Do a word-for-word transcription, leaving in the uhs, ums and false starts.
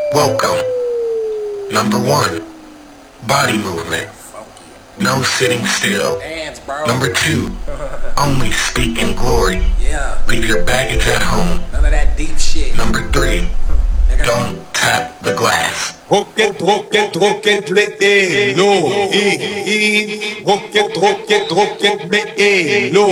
Welcome. Number one, body movement. No sitting still. Hands, bro. Number two, only speak in glory. Yeah. Leave your baggage at home. None of that deep shit. Number three, don't tap the glass. Rocket, rocket, rocket, let it low. Rocket, rocket, rocket, let it low.